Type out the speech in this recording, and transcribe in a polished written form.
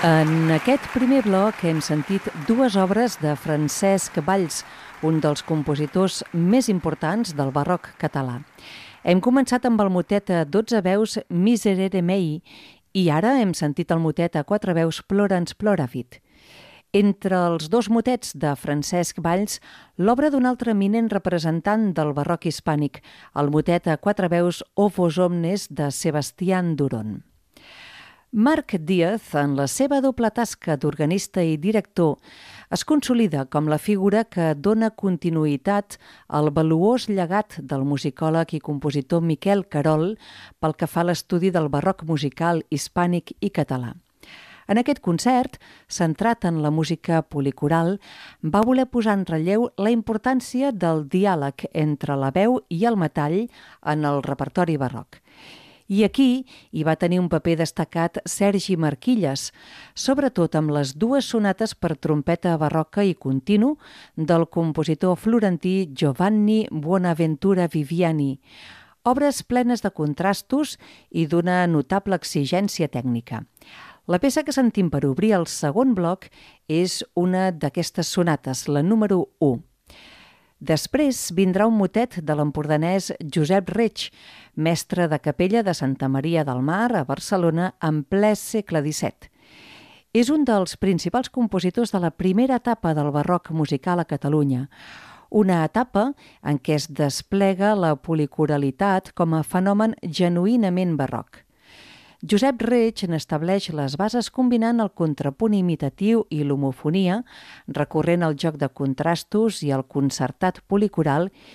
En aquest primer bloc hem sentit dues obres de Francesc Valls, un dels compositors més importants del barroc català. Hem començat amb el motet a 12 veus Miserere mei i ara hem sentit el motet a 4 veus Plorens ploravit. Entre els dos motets de Francesc Valls, l'obra d'un altre eminent representant del barroc hispànic, el motet a 4 veus O vos omnes de Sebastián Duron. Marc Díaz, en la seva doble tasca d'organista i director, es consolida com la figura que dona continuïtat al valuós llegat del musicòleg i compositor Miquel Carol pel que fa a l'estudi del barroc musical hispànic i català. En aquest concert, centrat en la música policoral, va voler posar en relleu la importància del diàleg entre la veu i el metall en el repertori barroc. I aquí hi va tenir un paper destacat Sergi Marquilles, sobretot amb les dues sonates per trompeta barroca i continu del compositor florentí Giovanni Buonaventura Viviani, obres plenes de contrastos i d'una notable exigència tècnica. La peça que sentim per obrir el segon bloc és una d'aquestes sonates, la número 1. Després vindrà un motet de l'empordanès Josep Reig, mestre de capella de Santa Maria del Mar a Barcelona en ple segle XVII. És un dels principals compositors de la primera etapa del barroc musical a Catalunya, una etapa en què es desplega la policoralitat com a fenomen genuïnament barroc. Josep Reig n'estableix les bases combinant el contrapunt imitatiu i l'homofonia, recorrent al joc de contrastos i al concertat policoral